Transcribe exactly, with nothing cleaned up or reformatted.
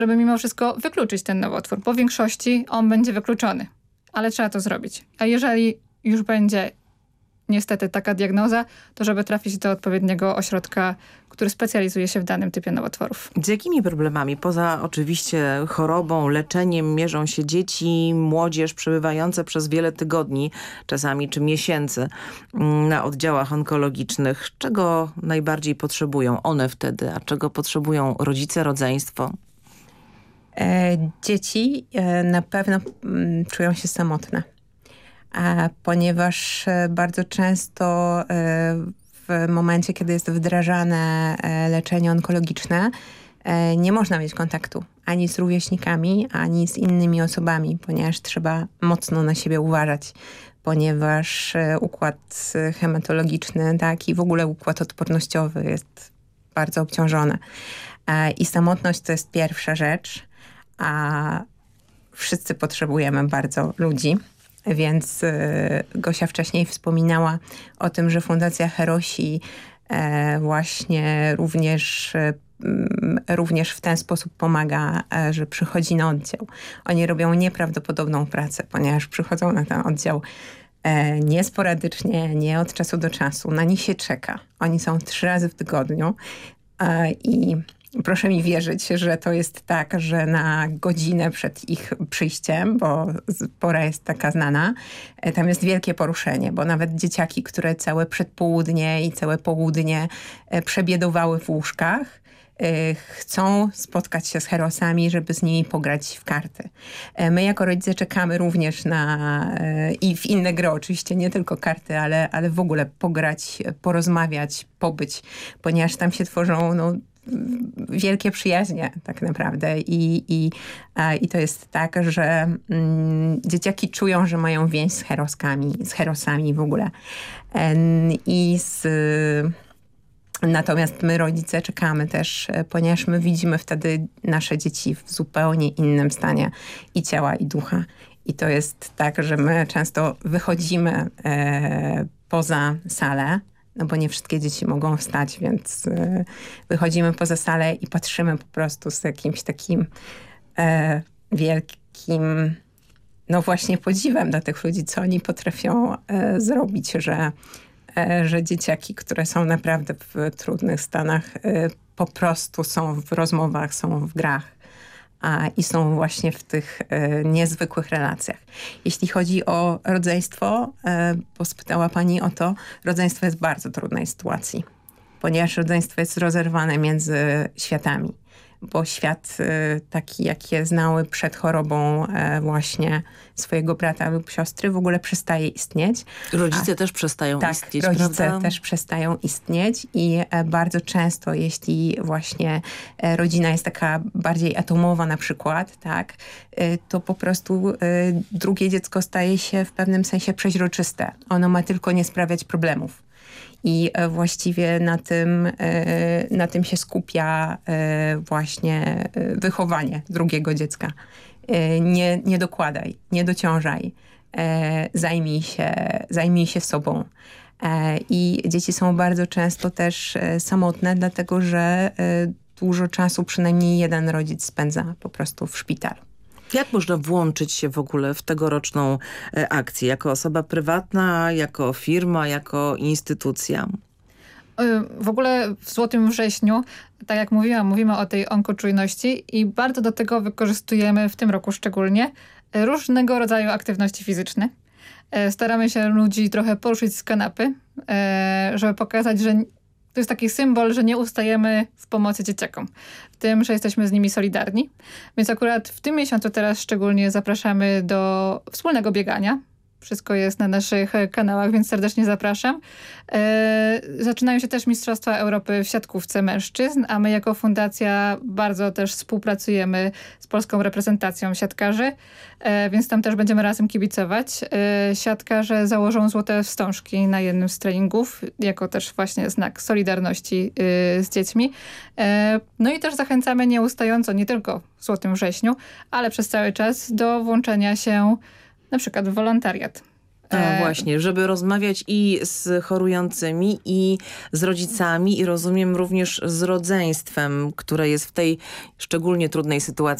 żeby mimo wszystko wykluczyć ten nowotwór. Po większości on będzie wykluczony, ale trzeba to zrobić. A jeżeli już będzie niestety taka diagnoza, to żeby trafić do odpowiedniego ośrodka, który specjalizuje się w danym typie nowotworów. Z jakimi problemami, poza oczywiście chorobą, leczeniem, mierzą się dzieci, młodzież przebywające przez wiele tygodni, czasami czy miesięcy na oddziałach onkologicznych? Czego najbardziej potrzebują one wtedy, a czego potrzebują rodzice, rodzeństwo? E, dzieci e, na pewno m, czują się samotne, a ponieważ e, bardzo często e, w momencie, kiedy jest wdrażane e, leczenie onkologiczne, e, nie można mieć kontaktu ani z rówieśnikami, ani z innymi osobami, ponieważ trzeba mocno na siebie uważać, ponieważ e, układ hematologiczny, tak, i w ogóle układ odpornościowy jest bardzo obciążony. E, I samotność to jest pierwsza rzecz, a wszyscy potrzebujemy bardzo ludzi. Więc y, Gosia wcześniej wspominała o tym, że Fundacja Herosi e, właśnie również, e, również w ten sposób pomaga, e, że przychodzi na oddział. Oni robią nieprawdopodobną pracę, ponieważ przychodzą na ten oddział e, nie sporadycznie, nie od czasu do czasu. Na nich się czeka. Oni są trzy razy w tygodniu e, i proszę mi wierzyć, że to jest tak, że na godzinę przed ich przyjściem, bo pora jest taka znana, tam jest wielkie poruszenie, bo nawet dzieciaki, które całe przedpołudnie i całe południe przebiedowały w łóżkach, chcą spotkać się z herosami, żeby z nimi pograć w karty. My jako rodzice czekamy również na i w inne gry oczywiście, nie tylko karty, ale, ale w ogóle pograć, porozmawiać, pobyć, ponieważ tam się tworzą no, wielkie przyjaźnie tak naprawdę i, i, a, i to jest tak, że mm, dzieciaki czują, że mają więź z heroskami, z herosami w ogóle. En, I z, natomiast my rodzice czekamy też, ponieważ my widzimy wtedy nasze dzieci w zupełnie innym stanie i ciała, i ducha. I to jest tak, że my często wychodzimy e, poza salę, no bo nie wszystkie dzieci mogą wstać, więc y, wychodzimy poza salę i patrzymy po prostu z jakimś takim e, wielkim, no właśnie podziwem dla tych ludzi, co oni potrafią e, zrobić, że, e, że dzieciaki, które są naprawdę w trudnych stanach, e, po prostu są w rozmowach, są w grach. A, i są właśnie w tych e, niezwykłych relacjach. Jeśli chodzi o rodzeństwo, e, bo spytała pani o to, rodzeństwo jest w bardzo trudnej sytuacji, ponieważ rodzeństwo jest rozerwane między światami, bo świat e, taki, jaki znały przed chorobą e, właśnie swojego brata lub siostry, w ogóle przestaje istnieć. Rodzice A, też przestają tak, istnieć, rodzice prawda? też przestają istnieć i e, bardzo często, jeśli właśnie e, rodzina jest taka bardziej atomowa na przykład, tak, e, to po prostu e, drugie dziecko staje się w pewnym sensie przeźroczyste. Ono ma tylko nie sprawiać problemów. I e, właściwie na tym, e, na tym się skupia e, właśnie e, wychowanie drugiego dziecka. E, nie, nie dokładaj, nie dociążaj, e, zajmij się, zajmij się sobą. E, I dzieci są bardzo często też e, samotne, dlatego że e, dużo czasu przynajmniej jeden rodzic spędza po prostu w szpitalu. Jak można włączyć się w ogóle w tegoroczną e, akcję? Jako osoba prywatna, jako firma, jako instytucja? W ogóle w Złotym Wrześniu, tak jak mówiłam, mówimy o tej onkoczujności i bardzo do tego wykorzystujemy w tym roku szczególnie różnego rodzaju aktywności fizyczne. Staramy się ludzi trochę poruszyć z kanapy, żeby pokazać, że to jest taki symbol, że nie ustajemy w pomocy dzieciakom. W tym, że jesteśmy z nimi solidarni. Więc akurat w tym miesiącu teraz szczególnie zapraszamy do wspólnego biegania. Wszystko jest na naszych kanałach, więc serdecznie zapraszam. E, zaczynają się też Mistrzostwa Europy w siatkówce mężczyzn, a my jako fundacja bardzo też współpracujemy z polską reprezentacją siatkarzy, e, więc tam też będziemy razem kibicować. E, siatkarze założą złote wstążki na jednym z treningów, jako też właśnie znak solidarności y, z dziećmi. E, no i też zachęcamy nieustająco, nie tylko w Złotym Wrześniu, ale przez cały czas do włączenia się na przykład w wolontariat. A, właśnie, żeby rozmawiać i z chorującymi, i z rodzicami, i rozumiem również z rodzeństwem, które jest w tej szczególnie trudnej sytuacji